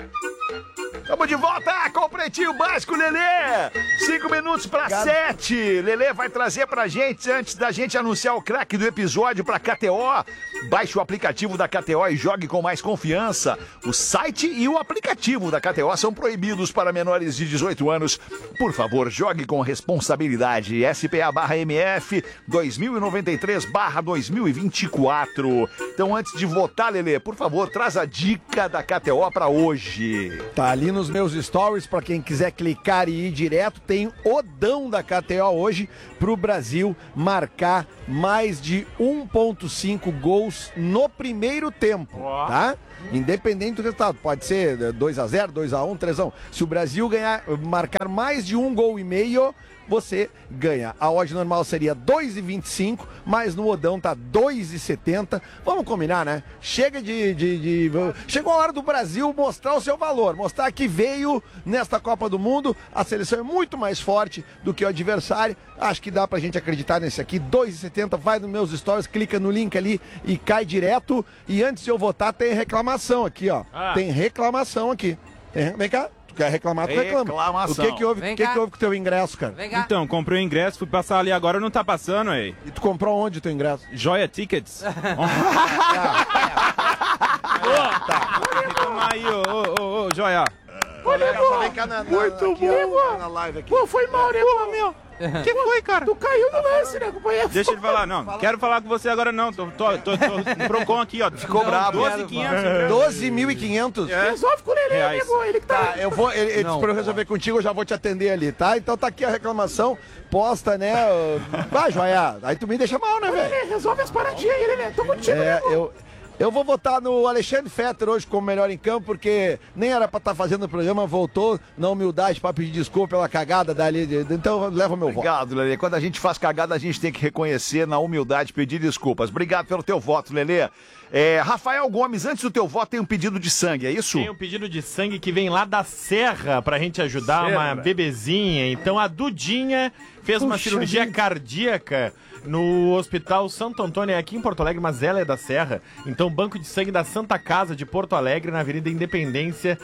Tamo de volta com o Pretinho Básico, Lelê. 5 minutos para 7. Lelê vai trazer pra gente, antes da gente anunciar o craque do episódio, pra KTO. Baixe o aplicativo da KTO e jogue com mais confiança. O site e o aplicativo da KTO são proibidos para menores de 18 anos. Por favor, jogue com responsabilidade. SPA/MF 2093/2024. Então, antes de votar, Lelê, por favor, traz a dica da KTO pra hoje. Tá ali nos meus stories, pra quem quiser clicar e ir direto, tem odão da KTO hoje pro Brasil marcar mais de 1,5 gols no primeiro tempo, tá? Independente do resultado, pode ser 2-0, 2-1, 3-1. Se o Brasil marcar mais de 1,5 gol, você ganha. A odd normal seria 2,25, mas no odão tá 2,70. Vamos combinar, né? Chegou a hora do Brasil mostrar o seu valor, mostrar que veio nesta Copa do Mundo. A seleção é muito mais forte do que o adversário. Acho que dá pra gente acreditar nesse aqui. 2,70, vai nos meus stories, clica no link ali e cai direto. E antes de eu votar, tem reclamação aqui, ó. Tem reclamação aqui. Vem cá. Quer reclamar, tu reclama. O que houve com o teu ingresso, cara? Então, comprei o ingresso, fui passar ali agora, não tá passando aí. E tu comprou onde o teu ingresso? Joia Tickets. Tá. Toma aí, ô, Joia. Muito bom. Na live aqui. Pô, foi mal, né, meu? Que foi, cara? Tu caiu no lance, né, companheiro? Deixa ele falar, não. Quero falar com você agora, não. Tô no Procon aqui, ó. Ficou brabo. 12.500. Resolve com o Lelê, amigo. Ele que tá. Eu vou. Ele disse pra eu resolver contigo, eu já vou te atender ali, tá? Então tá aqui a reclamação. Posta, né? Vai, Joia. Aí tu me deixa mal, né, velho? Resolve as paradinhas aí, Lelê. Tô contigo, Eu vou votar no Alexandre Fetter hoje como melhor em campo, porque nem era pra estar fazendo o programa, voltou na humildade pra pedir desculpa pela cagada dali. Então leva o meu voto. Obrigado, Lelê. Quando a gente faz cagada, a gente tem que reconhecer na humildade, pedir desculpas. Obrigado pelo teu voto, Lelê. Rafael Gomes, antes do teu voto tem um pedido de sangue, é isso? Tem um pedido de sangue que vem lá da Serra pra gente ajudar uma bebezinha. Então a Dudinha fez uma cirurgia cardíaca no Hospital Santo Antônio, aqui em Porto Alegre, mas ela é da Serra. Então, banco de sangue da Santa Casa de Porto Alegre, na Avenida Independência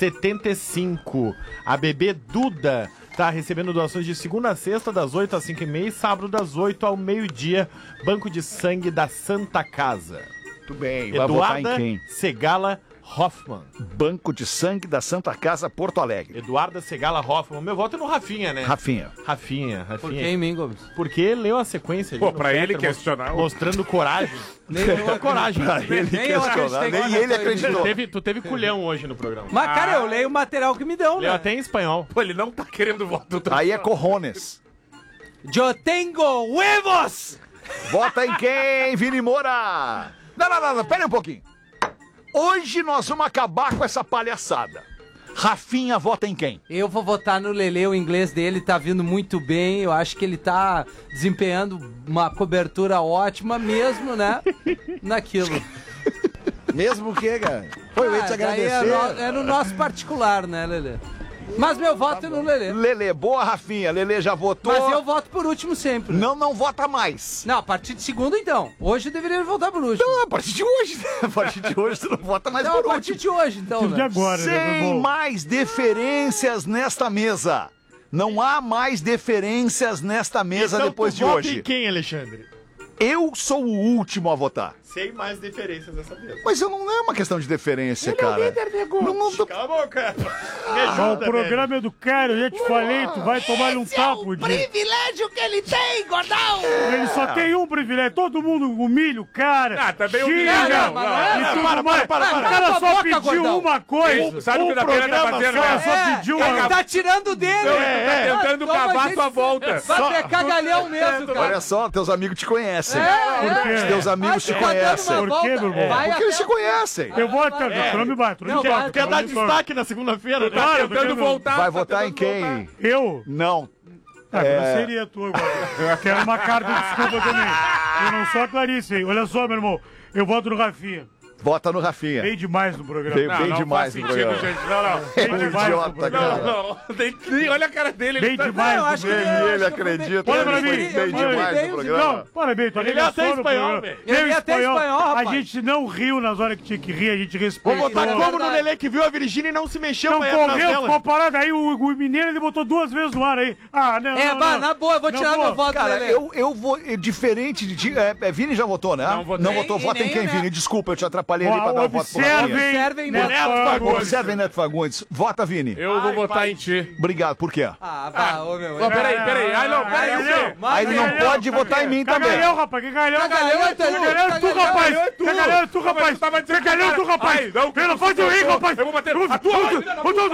75. A bebê Duda tá recebendo doações de segunda a sexta, das 8 às 5h30, e sábado das 8 ao meio-dia. Banco de sangue da Santa Casa. Muito bem. Vai votar em quem? Segala Hoffmann. Banco de sangue da Santa Casa, Porto Alegre. Eduarda Segala Hoffmann. Meu voto é no Rafinha, né? Rafinha. Por que em mim, Gomes? Porque leu a sequência. Pô, pra ele questionar. Mostrando coragem. Nem deu a coragem. Pra ele questionar. Nem ele acreditou. Tu teve culhão hoje no programa. Mas, cara, eu leio o material que me deu, né? Leu até em espanhol. Pô, ele não tá querendo voto. Aí é cojones. Eu tenho huevos! Vota em quem, Vini Moura? Não, pera um pouquinho. Hoje nós vamos acabar com essa palhaçada. Rafinha vota em quem? Eu vou votar no Lelê, o inglês dele tá vindo muito bem, eu acho que ele tá desempenhando uma cobertura ótima mesmo, né, naquilo. Mesmo o quê, cara? Foi, eu ia te agradecer. É no nosso particular, né, Lelê? Mas meu voto é no Lelê. Lelê, boa, Rafinha. Lelê já votou. Mas eu voto por último sempre. Não vota mais. Não, a partir de segunda, então. Hoje eu deveria votar por último. Não, a partir de hoje. A partir de hoje você não vota mais por último. A partir de hoje, então, né? De agora, Sem mais deferências nesta mesa. Não há mais deferências nesta mesa então, depois de vota hoje. Em quem, Alexandre? Eu sou o último a votar. Sem mais deferências dessa vez. Mas não é uma questão de deferência, Ele cara. É o líder, nego. Não tô... Cala a boca. Me O programa é do cara, eu já te falei, tu vai tomar um tapo de... privilégio que ele tem, gordão! Ele só tem um privilégio, todo mundo humilha o cara. Ah, também xinga, para. O cara só pediu uma coisa. Sabe o que o Datena tá fazendo? O cara só pediu uma... Ele tá tirando dele! Tá tentando cavar sua volta. Vai ter cagalhão mesmo, cara. Olha só, teus amigos te conhecem. Por quê? Os teus amigos te conhecem. Por quê, meu irmão? Porque eles te conhecem. Eu vou até... Tu não me bate, tu não me bate. Quer dar destaque na segunda-feira? Tá tentando voltar. Vai votar em quem? Eu? Não. Agora seria tu agora. Eu quero uma carta de desculpa também. Eu não sou a Clarice, hein? Olha só, meu irmão. Eu voto no Rafinha. Vota no Rafinha. Veio demais no programa. Veio Não, bem não demais faz no sentido, programa. gente. Não, não. É um idiota, cara. Não. Olha a cara dele. Veio Ele tá... demais eu no acho que programa. Nem ele acho que eu acredita. Olha pra Ele foi mim, bem eu demais dei no os programa. Não, parabéns, tu Ele é até espanhol, velho. Ele é até espanhol, A rapaz. gente não riu nas horas que tinha que rir, a gente Vou respeitou. botar Não, como no verdade. Lelê que viu a Virgínia e não se mexeu Não pra ela nas correu, dela. ficou parado. Aí o mineiro ele botou 2 vezes no ar aí. Ah, não, É, não, bah, não. na boa, eu vou Não tirar vou. meu voto, Cara, Lelê. eu vou. Diferente de ti. Vini já votou, né? Não votei. Não votou. E Vota em nem quem, o Vini? Neto. Desculpa, eu te atrapalhei ali pra dar o voto pro Rafinha. Observem Neto Neto Fagundes. Observem, Neto Fagundes. Vota, Vini. Eu vou votar em ti. Obrigado. Por quê? Ah, vá, ô meu. Ó, peraí. Ai, não, peraí. Cagalhão. o quê? Aí ele não pode votar em mim também. Cagalhão, rapaz. Cagalhão. Cagalhão é tu. Cagalhão é tu, rapaz. Cagalhão é tu, rapaz. Cagalhão é tu, rapaz. Ai, não, Não faz eu rir, rapaz. Eu vou bater a tua mãe, filha da puta.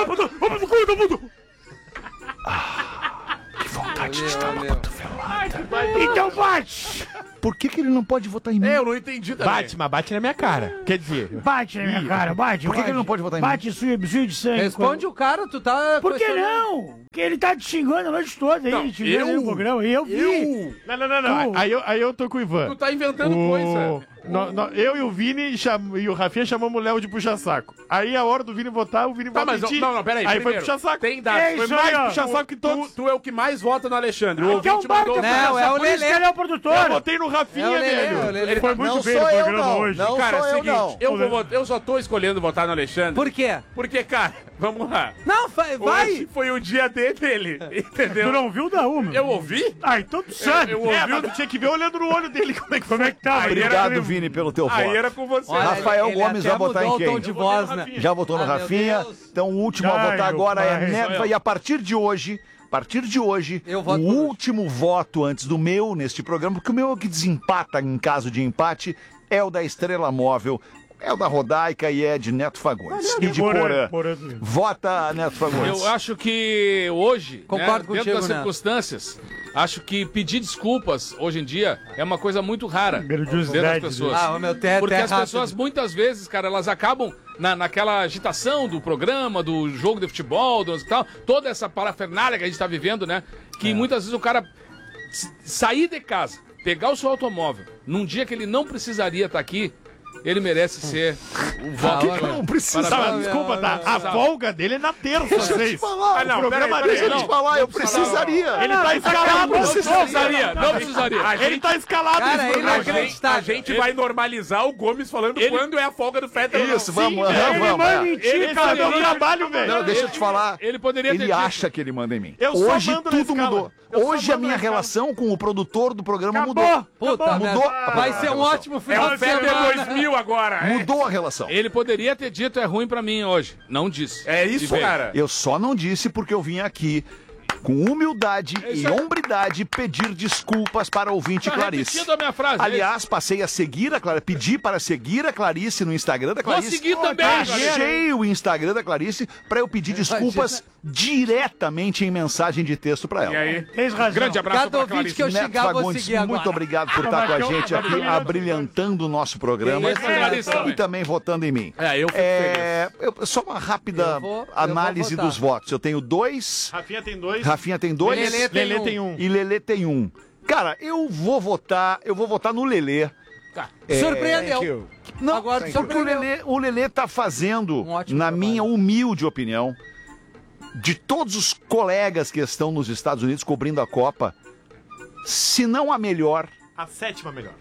Que vontade de Valeu, valeu. Então bate. Por que ele não pode votar em mim? Eu não entendi também. Bate, mas bate na minha cara. Quer dizer, Bate na minha cara, bate. Por que ele não pode votar em mim? Bate sujo de sangue. Responde o cara, tu tá... Por que questionando. não? Porque ele tá te xingando a noite toda aí, Não, xingando aí no programa. E eu vi. Não. Aí eu tô com o Ivan. Tu tá inventando coisa. Eu e o Vini e o Rafinha chamamos o Léo de puxa-saco. Aí a hora do Vini votar, o Vini Tá, vota mas em ti. não, peraí. Aí foi primeiro, puxa-saco. Tem dados. É Foi isso mais aí, ó. puxa-saco que todos. Tu é o que mais vota no Alexandre. O Que é um ouvinte mandou... baita Não, é o por isso que Lelê. ele é o produtor. Eu votei no Rafinha, É o Lelê, velho. o Lelê. Ele foi muito Não bem no sou eu, programa não. hoje. Não Cara, sou é o eu, seguinte, não. eu só tô escolhendo votar no Alexandre. Por quê? Porque, cara, vamos lá. Não, Hoje vai. foi o dia dele, entendeu? Tu não viu da uma? Eu ouvi? Ah, então tu sabe. Eu ouvi Mas tu tinha que ver olhando no olho dele como é que Como é que tá? Aí era Obrigado, mesmo. Vini, pelo teu Aí voto. era com você. Olha, Rafael ele Gomes até vai votar em mudou o quem? tom de Eu votei no voz, né? Rafinha. Já votou no Ah, meu Rafinha. Deus. Então o último a Ai, votar meu agora é pai. Neto. E a partir de hoje, Eu o voto por hoje. último voto antes do meu neste programa, porque o meu é o que desempata em caso de empate, é o da Estrela Móvel, é o da Rodaica e é de Neto Fagundes. E de Porã. Vota, Neto Fagundes. Eu acho que hoje, Concordo dentro contigo, das Neto. circunstâncias, acho que pedir desculpas hoje em dia é uma coisa muito rara dentro das Grandiosidade pessoas. Ah, meu, até Porque as rápido. pessoas muitas vezes, cara, elas acabam naquela agitação do programa, do jogo de futebol, do hospital, toda essa parafernália que a gente tá vivendo, né? Que muitas vezes o cara sair de casa, pegar o seu automóvel, num dia que ele não precisaria estar aqui, ele merece ser o voto. olha. Não precisa. Tá, desculpa, tá? A folga dele é na terça, vocês. Ah, não, o programa peraí, Deixa eu dele. te falar, eu precisaria. Ele tá escalado. Não precisaria. Ele tá escalado Cara, nesse ele programa. A inacreditável. gente vai normalizar o Gomes falando quando é a folga do Fetter. ou não. Isso, vamos, Ele vamos. manda em ti, Esse é meu cara. trabalho, velho. Não, deixa eu te falar. Ele poderia ter Ele dito. acha que ele manda em mim. Eu só Hoje mando na tudo escala. mudou. Eu só Hoje a mando minha na escala. relação com o produtor do programa Acabou. mudou. Puta, Mudou. merda. Vai ser um ótimo É final o de Fetter semana. 2000 agora. Mudou a relação. Ele poderia ter dito é ruim pra mim hoje. Não disse. É isso, E veio. cara. Eu só não disse porque eu vim aqui com humildade e hombridade pedir desculpas para a ouvinte Tá Clarice. repetindo a minha frase. Aliás, passei a seguir a Clarice, pedi para seguir a Clarice no Instagram da Vou Clarice. seguir também. Achei o Instagram da Clarice para eu pedir desculpas diretamente em mensagem de texto para E ela. aí? Tens razão. Grande abraço Cada pra ouvinte Clarice. que eu Neto chegar, vou Fagundes, seguir agora. muito obrigado por estar com a gente aqui, abrilhantando o nosso programa Isso, Clarice, e também. também votando em mim. Eu fico feliz. Só uma rápida Eu vou análise votar. dos votos. Eu tenho 2, Rafinha tem 2. Rafinha tem 2 Lelê tem 1. e Lelê tem 1. Cara, eu vou votar no Lelê. Surpreendeu. Não, Agora porque surpreendeu. o Lelê tá fazendo, Um ótimo na trabalho. minha humilde opinião, de todos os colegas que estão nos Estados Unidos cobrindo a Copa, se não a melhor, A 7ª melhor.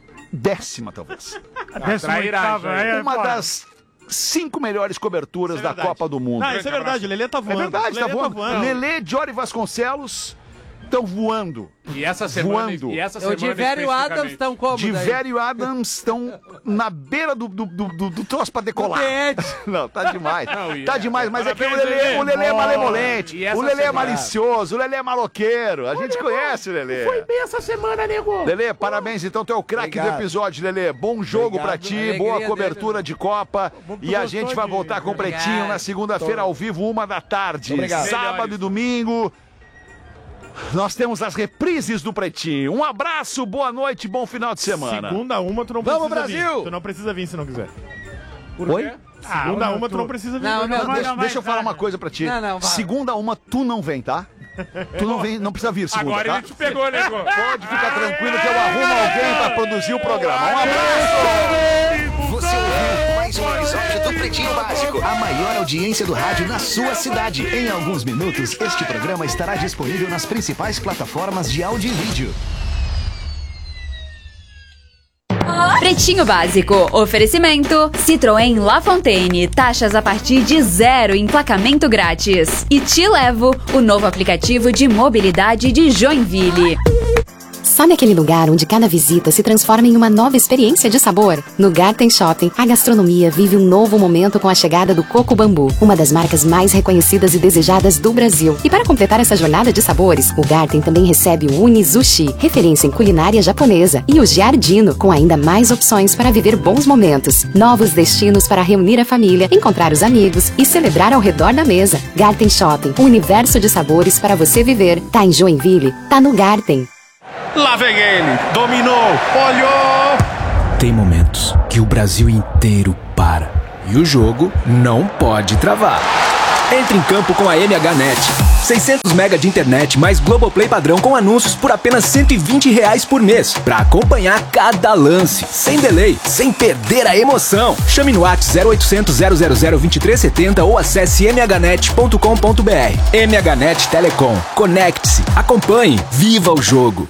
10ª talvez. A 18ª, trairagem. é, Uma fora. das 5 melhores coberturas Isso é da verdade. Copa do Mundo. Não, isso é verdade. O Lelê tá É voando. verdade, O tá Lelê voando. Lelê, Jory Vasconcelos estão voando. E essa semana. Voando. E essa O semana Diverio Adams estão como daí? Diverio e Adams estão na beira do troço pra decolar. Pede. Não, tá demais. Não, Tá demais, mas é que Parabéns, o Lelê é Lelê. malemolente, E essa o Lelê é semana? malicioso, o Lelê é maloqueiro. A gente conhece o Lelê. Foi bem essa semana, nego. Lelê, parabéns. Então tu é o craque do Obrigado. episódio, Lelê. Bom jogo pra ti, Alegria boa dele, cobertura né? de Copa. E a gente vai voltar com o Pretinho na segunda-feira ao vivo, 1h da tarde. Obrigado. Sábado e domingo. Nós temos as reprises do Pretinho. Um abraço, boa noite, bom final de semana. Segunda uma, tu não Vamos, precisa vir. Brasil! Tu não precisa vir se não quiser. Oi? Segunda uma, tu não precisa vir. Não, meu, Deixa eu falar uma coisa pra ti. Não, vai. Segunda uma, tu não vem, tá? Tu não vem, não precisa vir segunda, Agora tá? ele te pegou, nego. Pode ficar tranquilo que eu arrumo alguém pra produzir o programa. Um abraço! Você ouviu mais um episódio do Pretinho Básico, a maior audiência do rádio na sua cidade. Em alguns minutos, este programa estará disponível nas principais plataformas de áudio e vídeo. Pretinho Básico, oferecimento Citroën La Fontaine, taxas a partir de 0, emplacamento grátis. E Te Levo, o novo aplicativo de mobilidade de Joinville. Sabe aquele lugar onde cada visita se transforma em uma nova experiência de sabor? No Garten Shopping, a gastronomia vive um novo momento com a chegada do Coco Bambu, uma das marcas mais reconhecidas e desejadas do Brasil. E para completar essa jornada de sabores, o Garten também recebe o Uni Sushi, referência em culinária japonesa, e o Giardino, com ainda mais opções para viver bons momentos. Novos destinos para reunir a família, encontrar os amigos e celebrar ao redor da mesa. Garten Shopping, um universo de sabores para você viver. Tá em Joinville? Tá no Garten. Lá vem ele, dominou, olhou! Tem momentos que o Brasil inteiro para e o jogo não pode travar. Entre em campo com a MHNet. 600 mega de internet mais Globoplay padrão com anúncios por apenas R$120 por mês. Pra acompanhar cada lance, sem delay, sem perder a emoção. Chame no WhatsApp 0800 000 2370 ou acesse mhnet.com.br. MHNet Telecom. Conecte-se, acompanhe, viva o jogo.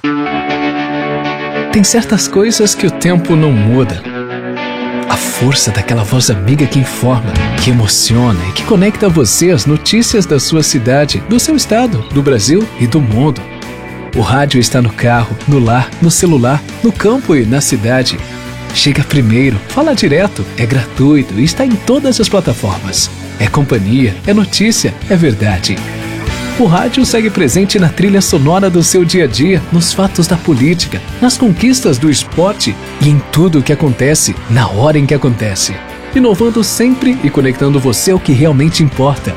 Tem certas coisas que o tempo não muda. A força daquela voz amiga que informa, que emociona e que conecta você às notícias da sua cidade, do seu estado, do Brasil e do mundo. O rádio está no carro, no lar, no celular, no campo e na cidade. Chega primeiro, fala direto, é gratuito e está em todas as plataformas. É companhia, é notícia, é verdade. O rádio segue presente na trilha sonora do seu dia a dia, nos fatos da política, nas conquistas do esporte e em tudo o que acontece, na hora em que acontece. Inovando sempre e conectando você ao que realmente importa.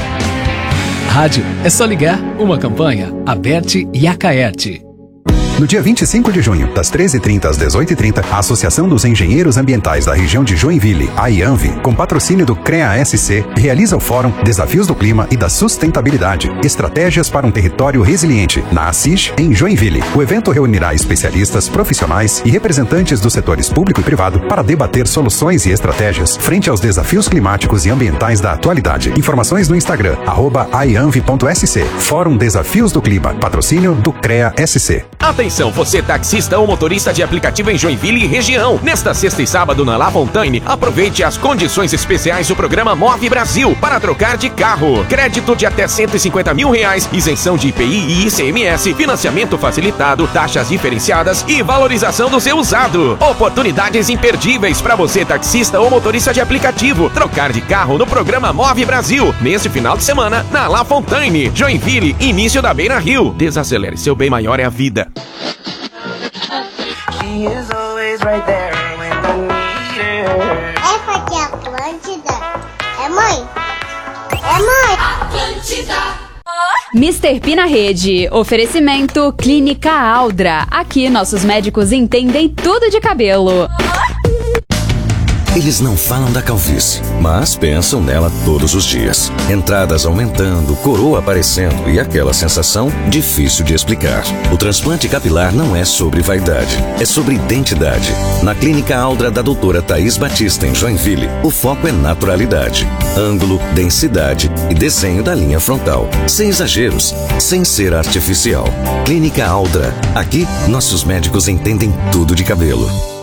Rádio é só ligar, uma campanha, Aberte e Acaerte. No dia 25 de junho, das 13h30 às 18h30, a Associação dos Engenheiros Ambientais da região de Joinville, a IANV, com patrocínio do CREA-SC, realiza o Fórum Desafios do Clima e da Sustentabilidade, Estratégias para um Território Resiliente, na ASSIG, em Joinville. O evento reunirá especialistas, profissionais e representantes dos setores público e privado para debater soluções e estratégias frente aos desafios climáticos e ambientais da atualidade. Informações no Instagram, @ianv.sc. Fórum Desafios do Clima, patrocínio do CREA-SC. Atenção, você taxista ou motorista de aplicativo em Joinville e região. Nesta sexta e sábado na La Fontaine, aproveite as condições especiais do programa Move Brasil para trocar de carro. Crédito de até R$150 mil, isenção de IPI e ICMS, financiamento facilitado, taxas diferenciadas e valorização do seu usado. Oportunidades imperdíveis para você taxista ou motorista de aplicativo. Trocar de carro no programa Move Brasil. Neste final de semana, na La Fontaine, Joinville, início da Beira Rio. Desacelere, seu bem maior é a vida. É porque a Atlântida é mãe. É mãe. Atlântida. Mr. P na rede. Oferecimento Clínica Aldra. Aqui nossos médicos entendem tudo de cabelo. Eles não falam da calvície, mas pensam nela todos os dias. Entradas aumentando, coroa aparecendo e aquela sensação difícil de explicar. O transplante capilar não é sobre vaidade, é sobre identidade. Na Clínica Aldra da doutora Thaís Batista, em Joinville, o foco é naturalidade, ângulo, densidade e desenho da linha frontal. Sem exageros, sem ser artificial. Clínica Aldra. Aqui, nossos médicos entendem tudo de cabelo.